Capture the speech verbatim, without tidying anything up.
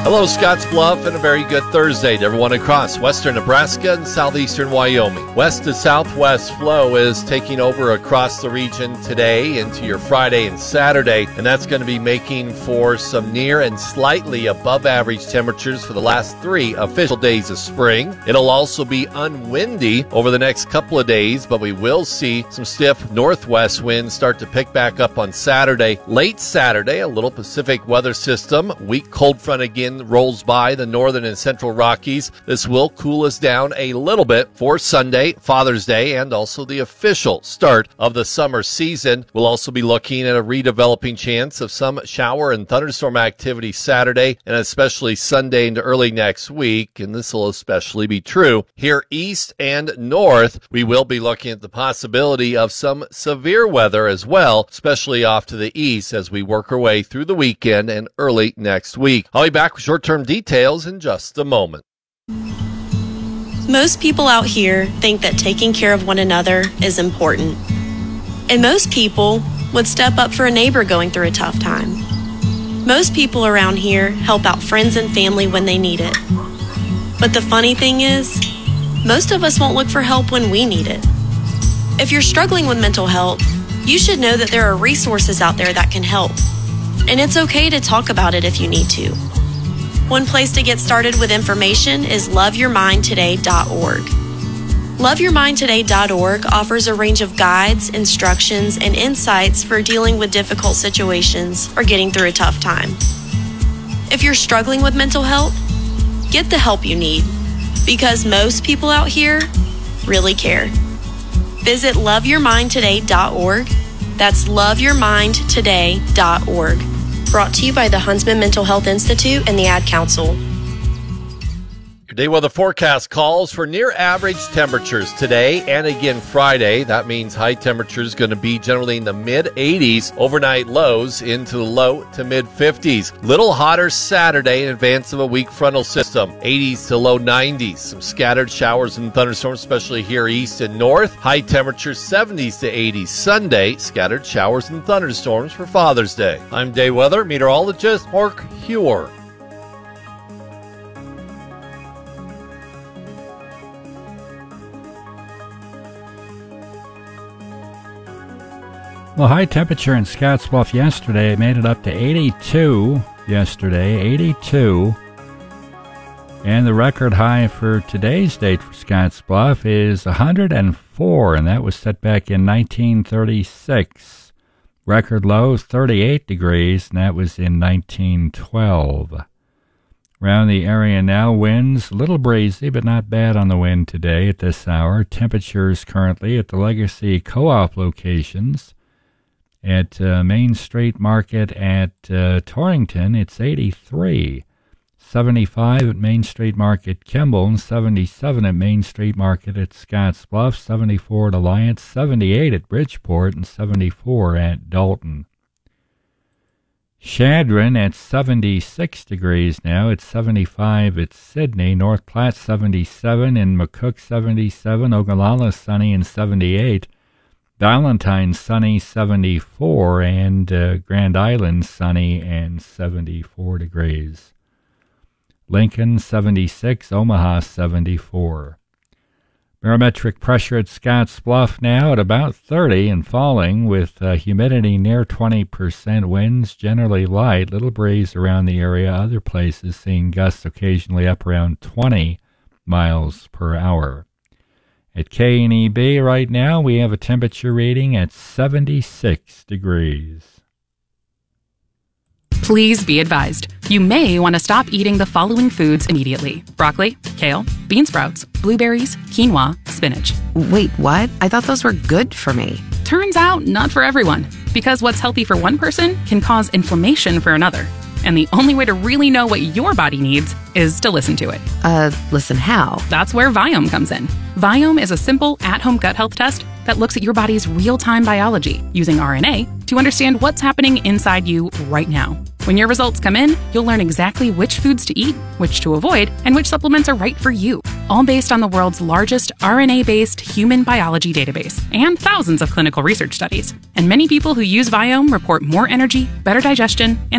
Hello, Scotts Bluff, and a very good Thursday to everyone across western Nebraska and southeastern Wyoming. West to southwest flow is taking over across the region today into your Friday and Saturday, and that's going to be making for some near and slightly above average temperatures for the last three official days of spring. It'll also be unwindy over the next couple of days, but we will see some stiff northwest winds start to pick back up on Saturday. Late Saturday, a little Pacific weather system, weak cold front again rolls by the northern and central Rockies. This will cool us down a little bit for Sunday, Father's Day, and also the official start of the summer season. We'll also be looking at a redeveloping chance of some shower and thunderstorm activity Saturday and especially Sunday into early next week, and this will especially be true here east and north. We will be looking at the possibility of some severe weather as well, especially off to the east as we work our way through the weekend and early next week. I'll be back with short-term details in just a moment. Most people out here think that taking care of one another is important. And most people would step up for a neighbor going through a tough time. Most people around here help out friends and family when they need it. But the funny thing is, most of us won't look for help when we need it. If you're struggling with mental health, you should know that there are resources out there that can help. And it's okay to talk about it if you need to. One place to get started with information is love your mind today dot org. love your mind today dot org offers a range of guides, instructions, and insights for dealing with difficult situations or getting through a tough time. If you're struggling with mental health, get the help you need, because most people out here really care. Visit love your mind today dot org. That's love your mind today dot org. Brought to you by the Huntsman Mental Health Institute and the Ad Council. Your day weather forecast calls for near average temperatures today and again Friday. That means high temperatures going to be generally in the mid eighties, overnight lows into the low to mid fifties. Little hotter Saturday in advance of a weak frontal system, eighties to low nineties. Some scattered showers and thunderstorms, especially here east and north. High temperatures seventies to eighties Sunday, scattered showers and thunderstorms for Father's Day. I'm day weather meteorologist Mark Huer. Well, high temperature in Scotts Bluff yesterday made it up to eighty-two yesterday, eighty-two. And the record high for today's date for Scotts Bluff is one hundred four, and that was set back in nineteen thirty-six. Record low, thirty-eight degrees, and that was in nineteen twelve. Around the area now, winds a little breezy, but not bad on the wind today at this hour. Temperatures currently at the Legacy Co-op locations. At uh, Main Street Market at uh, Torrington, it's eighty-three. seventy-five at Main Street Market Kimball, and seventy-seven at Main Street Market at Scotts Bluff, seventy-four at Alliance, seventy-eight at Bridgeport, and seventy-four at Dalton. Chadron at seventy-six degrees now. It's seventy-five at Sidney. North Platte seventy-seven, and McCook seventy-seven. Ogallala sunny and seventy-eight. Valentine sunny seventy-four, and uh, Grand Island sunny and seventy-four degrees. Lincoln seventy-six, Omaha seventy-four. Barometric pressure at Scotts Bluff now at about thirty and falling, with uh, humidity near twenty percent, winds generally light, little breeze around the area. Other places seeing gusts occasionally up around twenty miles per hour. At K N E B right now, we have a temperature reading at seventy-six degrees. Please be advised, you may want to stop eating the following foods immediately: broccoli, kale, bean sprouts, blueberries, quinoa, spinach. Wait, what? I thought those were good for me. Turns out, not for everyone, because what's healthy for one person can cause inflammation for another. And the only way to really know what your body needs is to listen to it. Uh, listen how? That's where Viome comes in. Viome is a simple, at-home gut health test that looks at your body's real-time biology using R N A to understand what's happening inside you right now. When your results come in, you'll learn exactly which foods to eat, which to avoid, and which supplements are right for you, all based on the world's largest R N A-based human biology database and thousands of clinical research studies. And many people who use Viome report more energy, better digestion, and